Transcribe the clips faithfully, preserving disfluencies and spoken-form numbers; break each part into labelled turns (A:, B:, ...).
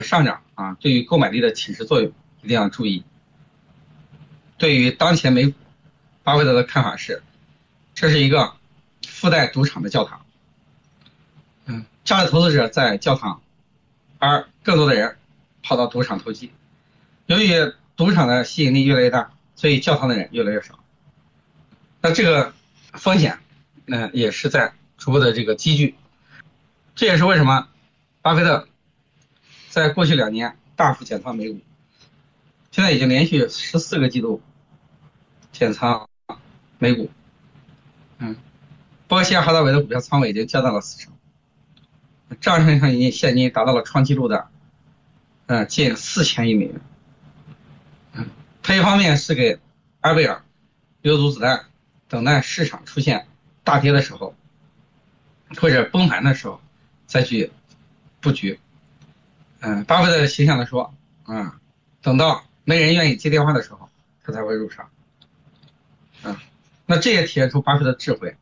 A: 上涨啊，对于购买力的侵蚀作用一定要注意。对于当前美股，巴菲特的看法是，这是一个附带赌场的教堂。嗯，价值投资者在教堂，而更多的人跑到赌场投机。由于赌场的吸引力越来越大，所以教堂的人越来越少。那这个风险，呢、呃、也是在逐步的这个积聚。这也是为什么巴菲特在过去两年大幅减仓美股，现在已经连续十四个季度减仓美股。嗯，波克希尔哈撒韦的股票仓位已经降到了四成，账上已经现金达到了创纪录的，呃，近四千亿美元。嗯，他一方面是给阿贝尔留足子弹，等待市场出现大跌的时候，或者崩盘的时候再去布局。嗯，巴菲特形象的说，啊、嗯，等到没人愿意接电话的时候，他才会入场。啊、嗯，那这也体现出巴菲特的智慧，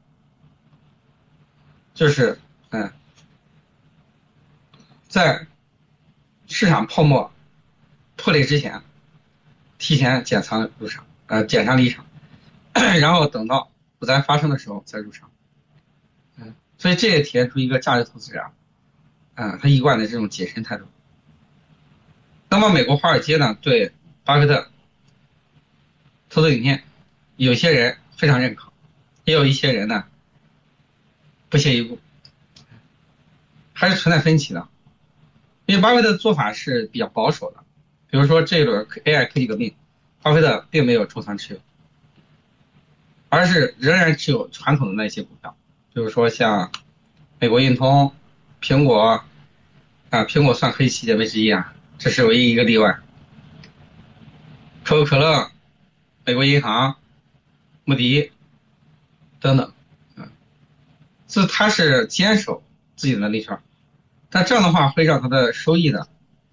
A: 就是嗯，在市场泡沫破裂之前，提前减仓入场，呃，减仓离场，然后等到股灾发生的时候再入场。嗯，所以这也体现出一个价值投资者，嗯，他一贯的这种谨慎态度。那么美国华尔街呢，对巴菲特投资理念，有些人非常认可，也有一些人呢不屑一顾，还是存在分歧的。因为巴菲特的做法是比较保守的，比如说这一轮 A I 科技革命，巴菲特并没有重仓持有，而是仍然持有传统的那些股票，比如说像美国运通、苹果啊，苹果算科技企业之一啊，这是唯一一个例外。可口可乐、美国银行、穆迪等等，嗯，这他是坚守自己的能力圈，但这样的话会让他的收益呢，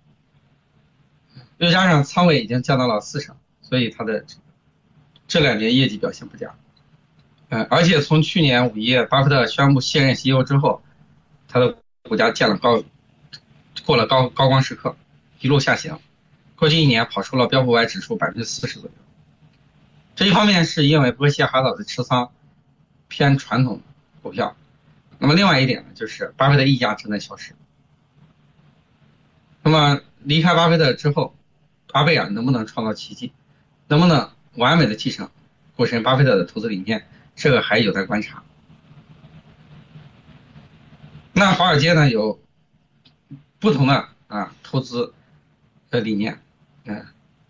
A: 又加上仓位已经降到了四成，所以他的这两年业绩表现不佳。嗯，而且从去年五月巴菲特宣布卸任 C E O 之后，他的股价见了高，过了高高光时刻，一路下行。过去一年跑出了标普五百指数百分之四十左右。这一方面是因为伯克希尔哈撒韦的持仓偏传统股票，那么另外一点呢，就是巴菲特溢价正在消失。那么离开巴菲特之后，阿贝尔能不能创造奇迹，能不能完美的继承股神巴菲特的投资理念，这个还有待观察。那华尔街呢有不同的啊投资的理念，嗯，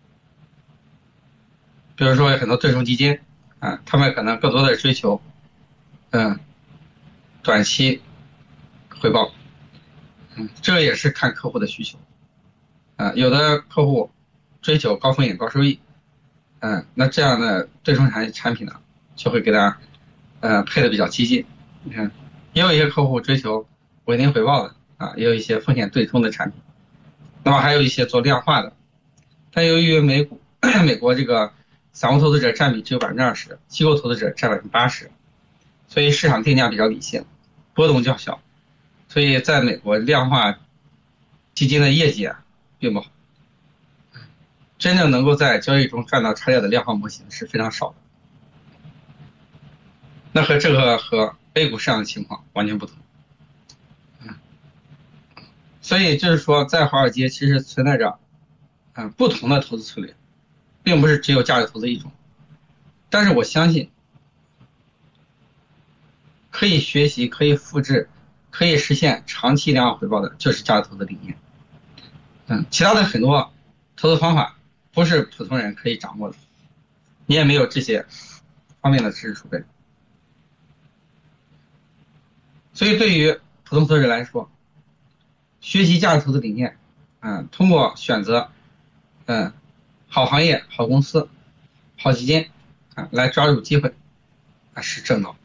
A: 比如说很多对冲基金啊，他们可能更多的追求嗯短期回报，嗯，这个也是看客户的需求啊，有的客户追求高风险高收益，嗯，那这样的对冲产产品呢，就会给他呃配的比较激进，你看，也有一些客户追求稳定回报的啊，也有一些风险对冲的产品，那么还有一些做量化的，但由于美股美国这个散户投资者占比只有百分之二十，机构投资者占百分之八十，所以市场定价比较理性，波动较小，所以在美国量化基金的业绩啊并不好，真正能够在交易中赚到差价的量化模型是非常少的。那和这个和 A 股市场的情况完全不同。嗯，所以就是说，在华尔街其实存在着嗯不同的投资策略，并不是只有价值投资一种。但是我相信，可以学习、可以复制、可以实现长期良好回报的，就是价值投资理念。嗯，其他的很多投资方法不是普通人可以掌握的，你也没有这些方面的知识储备。所以对于普通投资者来说，学习价值投资理念，嗯，通过选择嗯好行业、好公司、好基金啊来抓住机会啊是正道。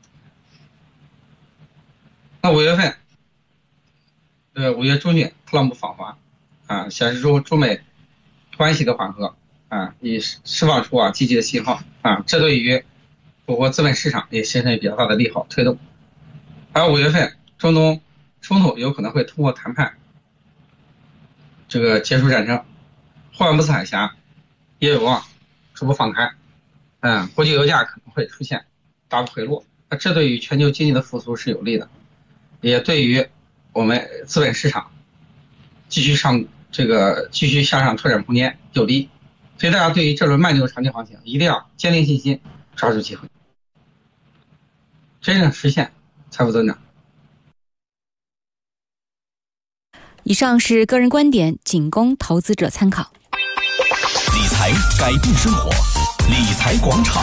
A: 那五月份，呃五月中旬，特朗普访华啊，显示出中美关系的缓和啊，也释放出啊积极的信号啊，这对于我国资本市场也形成比较大的利好推动。而五月份中东冲突有可能会通过谈判这个结束战争，霍尔木兹海峡也有望逐步放开，嗯，国际油价可能会出现大幅回落，那这对于全球经济的复苏是有利的，也对于我们资本市场继续上这个继续向上拓展空间有利。所以大家对于这轮慢牛长牛行情一定要坚定信心，抓住机会，真正实现财富增长。
B: 以上是个人观点，仅供投资者参考。
C: 理财改变生活，理财广场。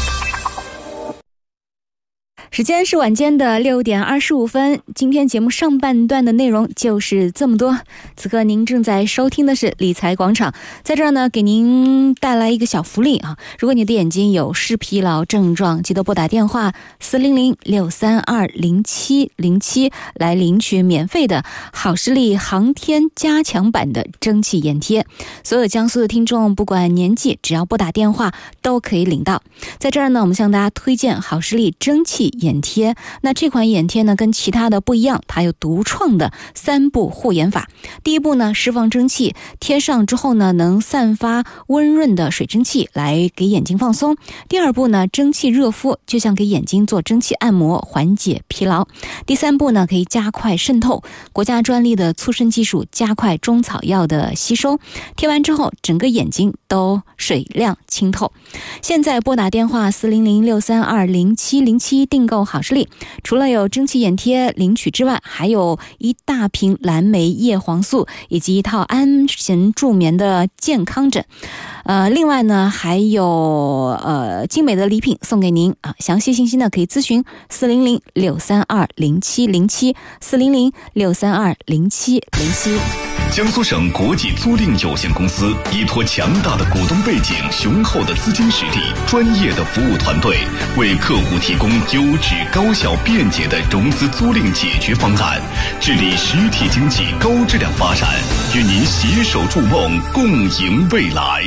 B: 时间是晚间的六点二十五分，今天节目上半段的内容就是这么多。此刻您正在收听的是理财广场，在这儿呢给您带来一个小福利啊！如果你的眼睛有视疲劳症状，记得拨打电话四零零六三二零七零七来领取免费的好视力航天加强版的蒸汽眼贴。所有江苏的听众不管年纪，只要拨打电话都可以领到。在这儿呢，我们向大家推荐好视力蒸汽眼贴。那这款眼贴呢跟其他的不一样，它有独创的三步护眼法。第一步呢，释放蒸汽，贴上之后呢能散发温润的水蒸气来给眼睛放松。第二步呢，蒸汽热敷，就像给眼睛做蒸汽按摩，缓解疲劳。第三步呢，可以加快渗透，国家专利的促渗技术加快中草药的吸收，贴完之后整个眼睛都水亮清透。现在拨打电话四零零六三二零七零七订购好视力，除了有蒸汽眼贴领取之外，还有一大瓶蓝莓叶黄素以及一套安神助眠的健康枕。呃，另外呢，还有呃精美的礼品送给您啊！详细信息呢可以咨询四零零六三二零七零七四零零六三二零七零七。
C: 江苏省国际租赁有限公司依托强大的股东背景、雄厚的资金实力、专业的服务团队，为客户提供优质、高效、便捷的融资租赁解决方案，致力实体经济高质量发展，与您携手筑梦，共赢未来。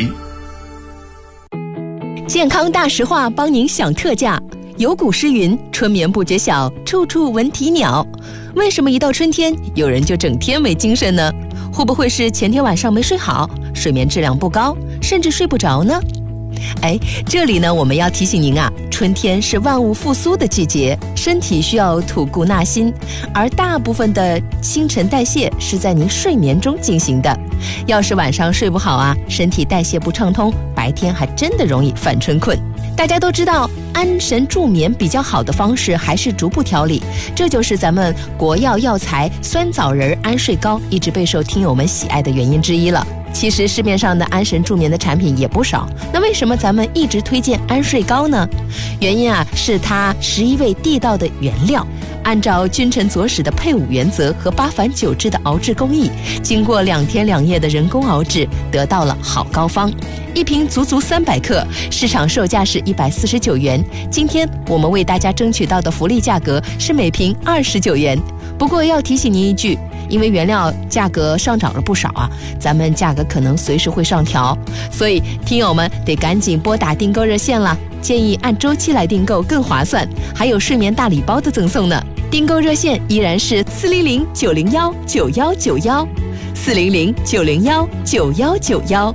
D: 健康大实话帮您享特价。有古诗云：春眠不觉晓，处处闻啼鸟。为什么一到春天有人就整天没精神呢？会不会是前天晚上没睡好，睡眠质量不高，甚至睡不着呢？哎，这里呢我们要提醒您啊，春天是万物复苏的季节，身体需要吐故纳新，而大部分的新陈代谢是在您睡眠中进行的。要是晚上睡不好啊，身体代谢不畅通，白天还真的容易犯春困。大家都知道，安神助眠比较好的方式还是逐步调理，这就是咱们国药药材酸枣仁安睡膏一直备受听友们喜爱的原因之一了。其实市面上的安神助眠的产品也不少，那为什么咱们一直推荐安睡膏呢？原因啊是它十一味地道的原料，按照君臣佐使的配伍原则和八返九制的熬制工艺，经过两天两夜的人工熬制，得到了好膏方。一瓶足足三百克，市场售价是一百四十九元，今天我们为大家争取到的福利价格是每瓶二十九元。不过要提醒您一句，因为原料价格上涨了不少啊，咱们价格可能随时会上调，所以听友们得赶紧拨打订购热线了，建议按周期来订购更划算，还有睡眠大礼包的赠送呢。订购热线依然是四零零九零幺九幺九幺，四零零九零幺九幺九幺。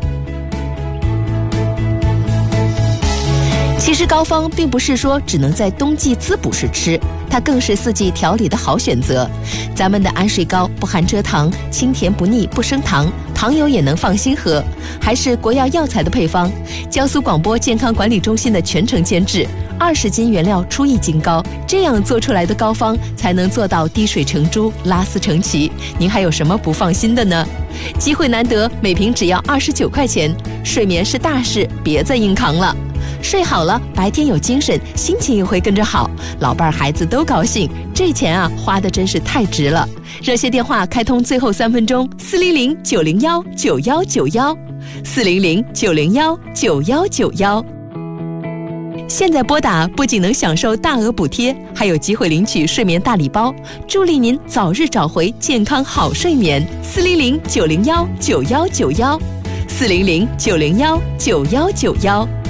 D: 其实膏方并不是说只能在冬季滋补时吃，它更是四季调理的好选择。咱们的安睡膏不含蔗糖，清甜不腻，不升糖，糖友也能放心喝，还是国药药材的配方，江苏广播健康管理中心的全程监制，二十斤原料出一斤膏，这样做出来的膏方才能做到滴水成珠，拉丝成奇。您还有什么不放心的呢？机会难得，每瓶只要二十九块钱，睡眠是大事，别再硬扛了。睡好了，白天有精神，心情也会跟着好，老伴儿孩子都高兴，这钱啊花的真是太值了。热线电话开通最后三分钟，四零零九零幺九幺九幺，四零零九零幺九幺九幺。现在拨打不仅能享受大额补贴，还有机会领取睡眠大礼包，助力您早日找回健康好睡眠。四零零九零幺九幺九幺，四零零九零幺九幺九幺。